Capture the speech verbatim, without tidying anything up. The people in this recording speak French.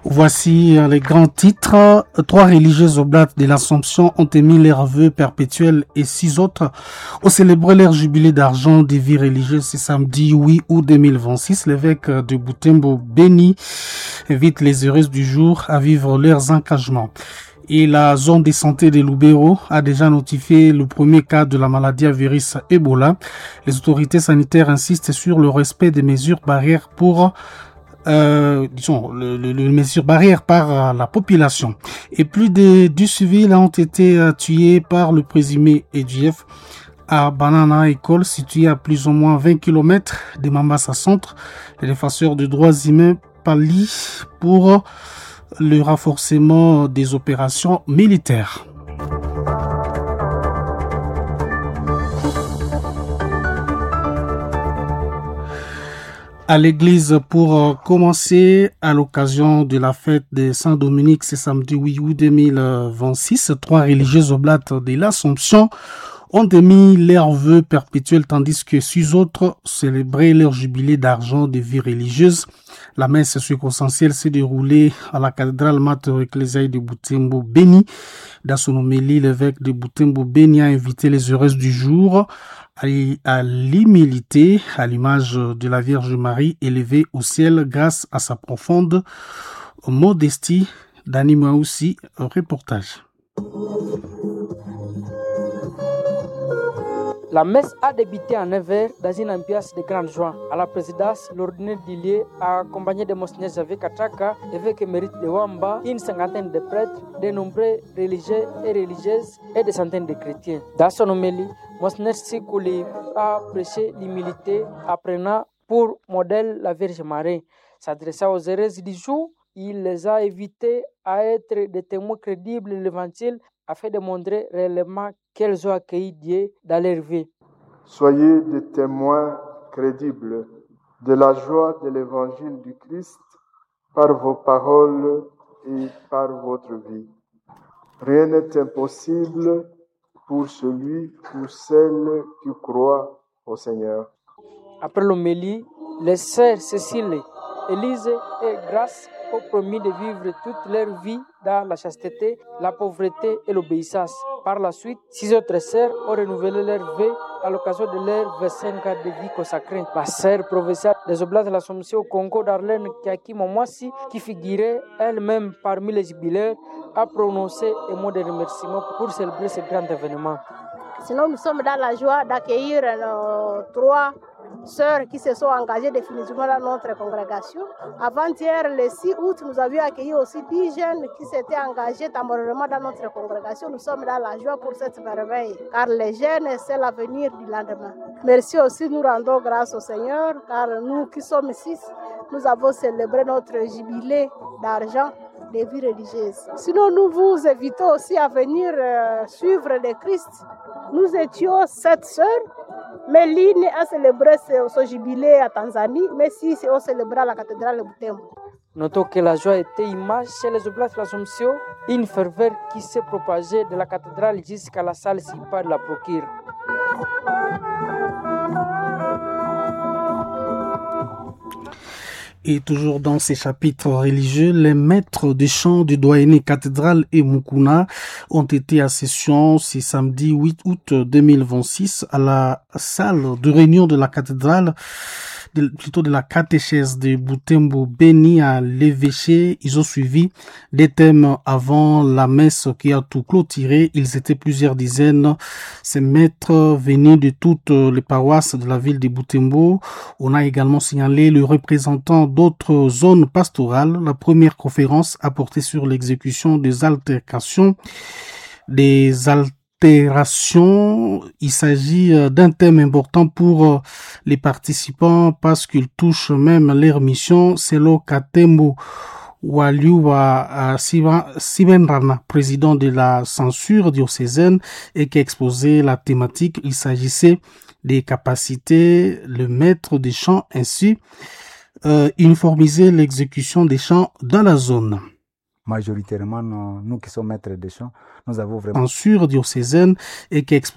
Voici les grands titres. Trois religieuses oblates de l'Assomption ont émis leurs vœux perpétuels et six autres ont célébré leur jubilé d'argent des vies religieuses ce samedi huit août deux mille vingt-six. L'évêque de Butembo, Béni, invite les heureuses du jour à vivre leurs engagements. Et la zone de santé de Lubero a déjà notifié le premier cas de la maladie à virus Ebola. Les autorités sanitaires insistent sur le respect des mesures barrières pour Euh, disons, le, le, le mesure barrière par euh, la population. Et plus de dix civils ont été euh, tués par le présumé E D F à Banana École, située à plus ou moins vingt kilomètres de Mambasa Centre. Les défenseurs des droits humains pallient pour le renforcement des opérations militaires. À l'église pour commencer à l'occasion de la fête de Saint-Dominique ce samedi huit août deux mille vingt-six. Trois religieuses oblates de l'Assomption ont émis leurs vœux perpétuels tandis que six autres célébraient leur jubilé d'argent de vie religieuse. La messe circonstancielle s'est déroulée à la cathédrale Mater Ecclesiae de Butembo Béni. Dans son homélie, l'évêque de Butembo Béni a invité les heureuses du jour à l'humilité, à l'image de la Vierge Marie élevée au ciel grâce à sa profonde modestie. Dani Maoussi, reportage. La messe a débuté à neuf heures dans une ambiance de grande joie. À la présidence, l'ordinaire d'Ilié a accompagné de Monseigneur Javé Kataka, évêque émérite de Wamba, une cinquantaine de prêtres, de nombreux religieux et religieuses et des centaines de chrétiens. Dans son homélie, Monseigneur Sikouli a prêché l'humilité, apprenant pour modèle la Vierge Marie. S'adressant aux heureuses du jour, il les a invités à être des témoins crédibles de l'Évangile afin de montrer réellement qu'elles ont accueilli Dieu dans leur vie. Soyez des témoins crédibles de la joie de l'Évangile du Christ par vos paroles et par votre vie. Rien n'est impossible pour celui ou celle qui croit au Seigneur. Après l'homélie, les sœurs Cécile, Élise et Grâce ont promis de vivre toute leur vie dans la chasteté, la pauvreté et l'obéissance. Par la suite, six autres sœurs ont renouvelé leur vœu à l'occasion de leur vingt-cinq ans de vie consacrée. La sœur provinciale des Oblates de l'Assomption au Congo d'Arlène, Kiaki Momwasi, qui figurait elle-même parmi les jubilaires, a prononcé un mot de remerciement pour célébrer ce grand événement. Sinon, nous sommes dans la joie d'accueillir nos trois sœurs qui se sont engagées définitivement dans notre congrégation. Avant-hier, le six août, nous avions accueilli aussi dix jeunes qui s'étaient engagés temporairement dans notre congrégation. Nous sommes dans la joie pour cette merveille, car les jeunes, c'est l'avenir du lendemain. Merci aussi, nous rendons grâce au Seigneur, car nous qui sommes six, nous avons célébré notre jubilé d'argent des vies religieuses. Sinon, nous vous invitons aussi à venir euh, suivre le Christ. Nous étions sept sœurs, mais l'une a célébré son jubilé à Tanzanie, mais six ont célébré à la cathédrale de Butembo. Notons que la joie était image chez les Oblates de l'Assomption, une ferveur qui s'est propagée de la cathédrale jusqu'à la salle Sipa de la Procure. Et toujours dans ces chapitres religieux, les maîtres des chants du doyenné cathédrale et Mukuna ont été à session ce samedi huit août deux mille vingt-six à la salle de réunion de la cathédrale, de, plutôt de la catéchèse de Butembo Béni à l'évêché. Ils ont suivi des thèmes avant la messe qui a tout clôturé. Ils étaient plusieurs dizaines. Ces maîtres venus de toutes les paroisses de la ville de Butembo. On a également signalé le représentant d'autres zones pastorales. La première conférence a porté sur l'exécution des altercations, des altérations. Il s'agit d'un thème important pour les participants parce qu'il touche même leur mission. C'est le Katembo Waliuwa Sibenrana, président de la censure diocésaine, et qui a exposé la thématique. Il s'agissait des capacités, le maître des chants, ainsi Euh, uniformiser l'exécution des chants dans la zone. Majoritairement, nous, nous qui sommes maîtres des chants, nous avons vraiment censure diocésaine et qui expose